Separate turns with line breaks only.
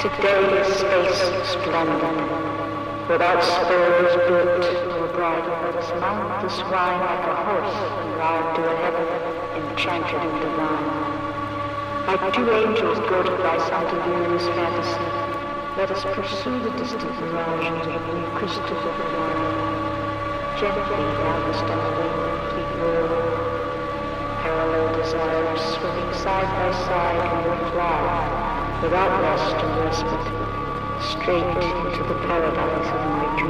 Today is space splendid, without spurs built nor bridle. Let us mount this wine like a horse and ride to a heaven enchanted and divine. Like two angels goaded by some delirious fantasy, let us pursue the distant mirages of new crystals of wine. Gently down the stumbling complete world, parallel desires swimming side by side in your fly, without rest and respite, straight into the paradise of my dream.